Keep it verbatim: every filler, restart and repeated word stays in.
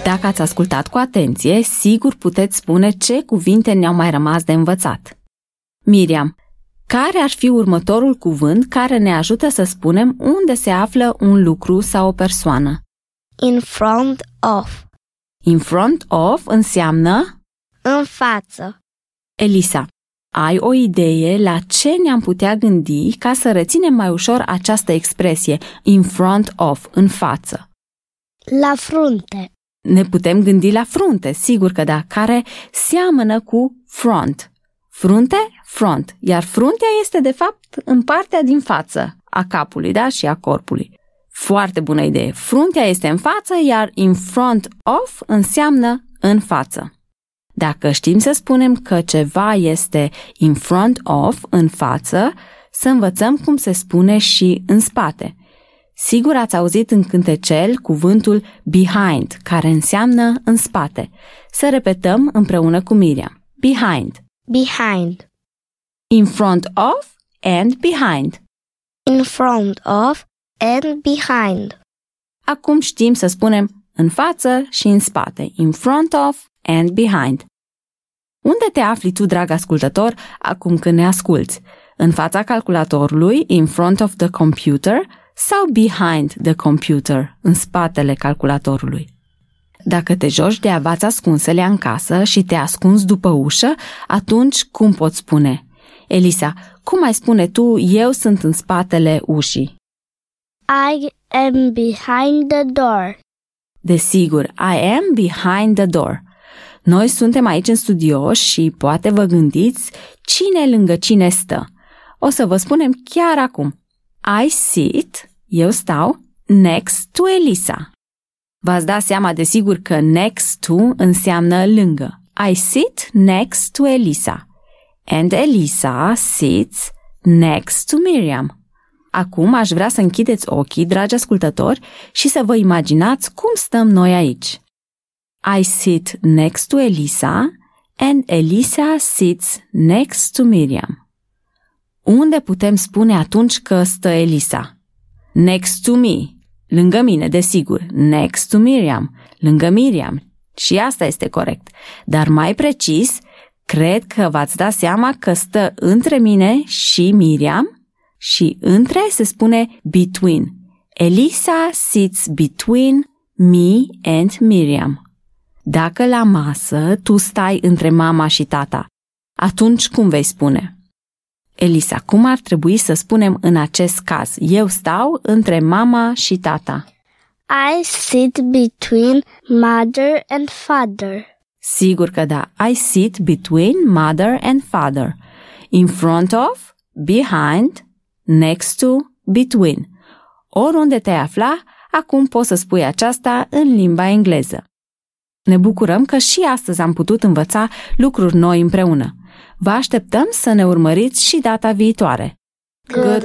Dacă ați ascultat cu atenție, sigur puteți spune ce cuvinte ne-au mai rămas de învățat. Miriam, care ar fi următorul cuvânt care ne ajută să spunem unde se află un lucru sau o persoană? In front of. In front of înseamnă? În față. Elisa, ai o idee la ce ne-am putea gândi ca să reținem mai ușor această expresie in front of, în față? La frunte. Ne putem gândi la frunte, sigur că da, care seamănă cu front. Frunte, front, iar fruntea este de fapt în partea din față a capului, da, și a corpului. Foarte bună idee. Fruntea este în față, iar in front of înseamnă în față. Dacă știm să spunem că ceva este in front of, în față, să învățăm cum se spune și în spate. Sigur ați auzit în cântecel cuvântul behind, care înseamnă în spate. Să repetăm împreună cu Miriam. Behind. Behind. In front of and behind. In front of and behind. Acum știm să spunem în față și în spate. In front of and behind. Unde te afli tu, drag ascultător, acum când ne asculți? În fața calculatorului, in front of the computer, sau behind the computer, în spatele calculatorului? Dacă te joci de avați ascunsele în casă și te ascunzi după ușă, atunci cum poți spune? Elisa, cum ai spune tu, eu sunt în spatele ușii? I am behind the door. Desigur, I am behind the door. Noi suntem aici în studio și poate vă gândiți cine lângă cine stă. O să vă spunem chiar acum. I sit, eu stau, next to Elisa. V-ați dat seama desigur că next to înseamnă lângă. I sit next to Elisa. And Elisa sits next to Miriam. Acum aș vrea să închideți ochii, dragi ascultători, și să vă imaginați cum stăm noi aici. I sit next to Elisa and Elisa sits next to Miriam. Unde putem spune atunci că stă Elisa? Next to me, lângă mine, desigur. Next to Miriam, lângă Miriam. Și asta este corect. Dar mai precis, cred că v-ați dat seama că stă între mine și Miriam și între se spune between. Elisa sits between me and Miriam. Dacă la masă tu stai între mama și tata, atunci cum vei spune? Elisa, cum ar trebui să spunem în acest caz? Eu stau între mama și tata. I sit between mother and father. Sigur că da. I sit between mother and father. In front of, behind, next to, between. Oriunde te afla, acum poți să spui aceasta în limba engleză. Ne bucurăm că și astăzi am putut învăța lucruri noi împreună. Vă așteptăm să ne urmăriți și data viitoare. Goodbye!